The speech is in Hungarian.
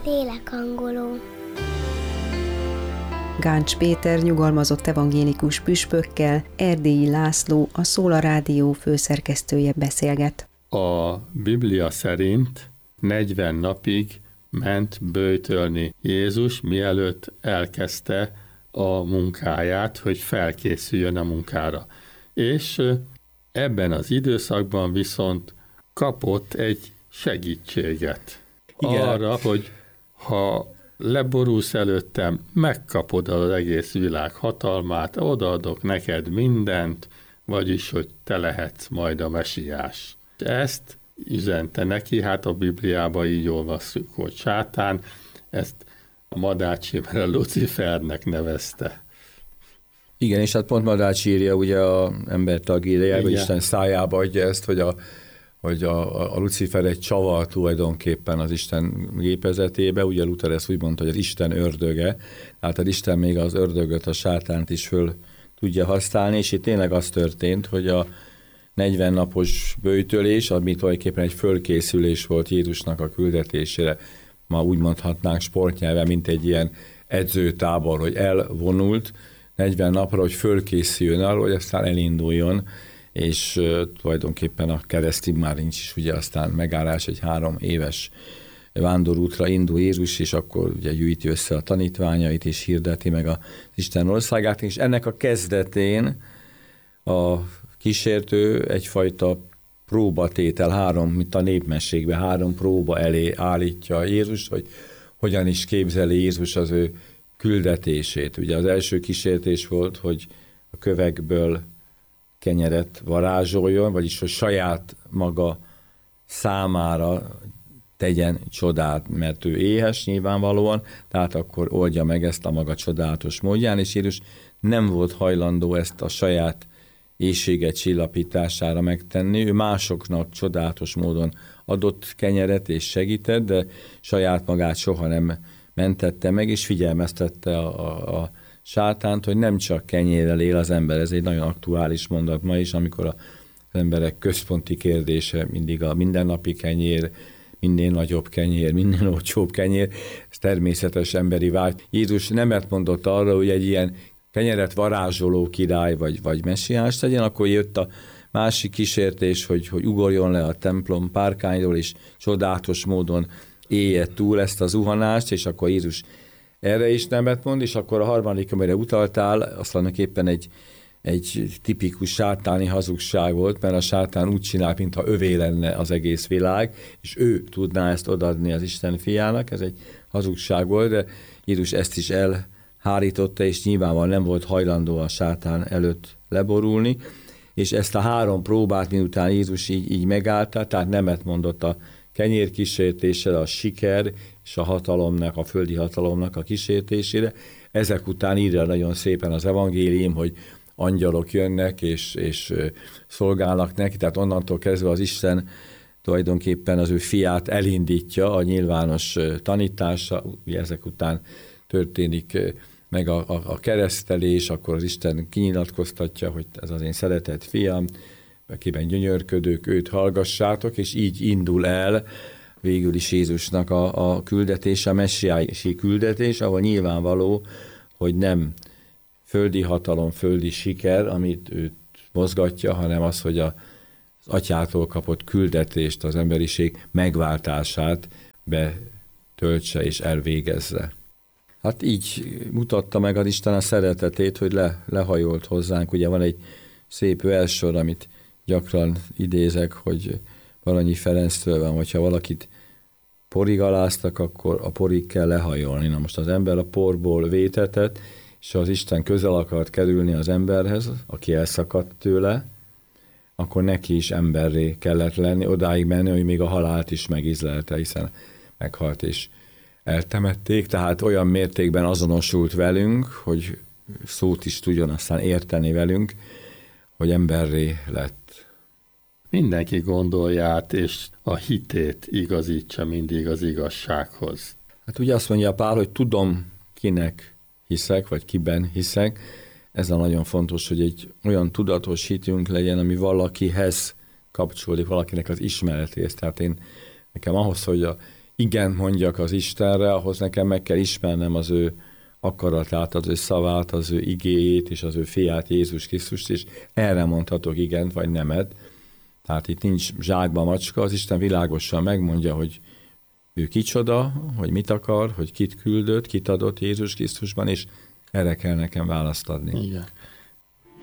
Lélekhangoló. Gáncs Péter nyugalmazott evangélikus püspökkel Erdélyi László, a Szóla Rádió főszerkesztője beszélget. A Biblia szerint 40 napig ment böjtölni Jézus, mielőtt elkezdte a munkáját, hogy felkészüljön a munkára. És ebben az időszakban viszont kapott egy segítséget. Igen. Arra, hogy ha leborulsz előttem, megkapod az egész világ hatalmát, odaadok neked mindent, vagyis, hogy te lehetsz majd a mesiás. Ezt üzente neki, hát a Bibliában így olvasszuk, hogy sátán ezt a Madács Imre Lucifernek nevezte. Igen, és hát pont Madács írja ugye a ember tragédiájában, hogy Isten szájába adja ezt, hogy a Lucifer egy csavar tulajdonképpen az Isten gépezetébe, ugye Luther ezt úgy mondta, hogy az Isten ördöge, tehát az Isten még az ördögöt, a sátánt is föl tudja használni, és itt tényleg az történt, hogy a 40 napos böjtölés, ami tulajdonképpen egy fölkészülés volt Jézusnak a küldetésére, ma úgy mondhatnánk sportnyelven, mint egy ilyen edzőtábor, hogy elvonult 40 napra, hogy fölkészüljön arra, hogy aztán elinduljon, és tulajdonképpen a keresztig már nincs is ugye aztán megállás, egy 3 éves vándorútra indul Jézus, és akkor ugye gyűjti össze a tanítványait, és hirdeti meg az Isten országát, és ennek a kezdetén a kísértő egyfajta próbatétel, mint a népmességben, 3 próba elé állítja Jézus, hogy hogyan is képzeli Jézus az ő küldetését. Ugye az első kísértés volt, hogy a kövekből kenyeret varázsoljon, vagyis hogy saját maga számára tegyen csodát, mert ő éhes nyilvánvalóan, tehát akkor oldja meg ezt a maga csodálatos módján, és Jézus nem volt hajlandó ezt a saját éhséget csillapítására megtenni. Ő másoknak csodálatos módon adott kenyeret és segített, de saját magát soha nem mentette meg, és figyelmeztette a sátánt, hogy nem csak kenyérrel él az ember. Ez egy nagyon aktuális mondat ma is, amikor az emberek központi kérdése mindig a mindennapi kenyér, minél nagyobb kenyér, minél olcsóbb kenyér, ez természetes emberi vágy. Jézus nemet mondott arra, hogy egy ilyen kenyeret varázsoló király vagy messiás legyen, akkor jött a másik kísértés, hogy ugorjon le a templom párkányról, és csodálatos módon élje túl ezt a zuhanást, és akkor Jézus erre is nemet mond, és akkor a harmadik, amire utaltál, az tulajdonképpen egy tipikus sátáni hazugság volt, mert a sátán úgy csinál, mintha övé lenne az egész világ, és ő tudná ezt odaadni az Isten fiának, ez egy hazugság volt, de Jézus ezt is elhárította, és nyilvánvalóan nem volt hajlandó a sátán előtt leborulni, és ezt a 3 próbát, miután Jézus így megállta, tehát nemet mondott a kenyérkísértésre, a siker és a hatalomnak, a földi hatalomnak a kísértésére. Ezek után írja nagyon szépen az evangélium, hogy angyalok jönnek és szolgálnak neki, tehát onnantól kezdve az Isten tulajdonképpen az ő fiát elindítja a nyilvános tanítása, ugye ezek után történik meg a keresztelés, akkor az Isten kinyilatkoztatja, hogy ez az én szeretett fiam, akiben gyönyörködők, őt hallgassátok, és így indul el végül is Jézusnak a küldetés, a messiási küldetés, ahol nyilvánvaló, hogy nem földi hatalom, földi siker, amit őt mozgatja, hanem az, hogy az atyától kapott küldetést, az emberiség megváltását betöltse és elvégezze. Hát így mutatta meg az Isten a szeretetét, hogy lehajolt hozzánk. Ugye van egy szép verssor, amit gyakran idézek, hogy Baranyi Ferenctől van, hogyha valakit porig aláztak, akkor a porig kell lehajolni. Na most az ember a porból vétetett, és ha az Isten közel akart kerülni az emberhez, aki elszakadt tőle, akkor neki is emberré kellett lenni, odáig menni, hogy még a halált is megízlelte, hiszen meghalt és eltemették, tehát olyan mértékben azonosult velünk, hogy szót is tudjon aztán érteni velünk, hogy emberré lett. Mindenki gondolját és a hitét igazítsa mindig az igazsághoz. Hát ugye azt mondja Pál, hogy tudom, kinek hiszek, vagy kiben hiszek. Ez a nagyon fontos, hogy egy olyan tudatos hitünk legyen, ami valakihez kapcsolódik, valakinek az ismeretéhez. Tehát nekem ahhoz, hogy a igen mondjak az Istenre, ahhoz nekem meg kell ismernem az ő akaratát, az ő szavát, az ő igéjét, és az ő fiát, Jézus Krisztust, és erre mondhatok igent vagy nemet. Tehát itt nincs zsákba macska, az Isten világosan megmondja, hogy ő kicsoda, hogy mit akar, hogy kit küldött, kit adott Jézus Krisztusban, és erre kell nekem választ adni. Igen.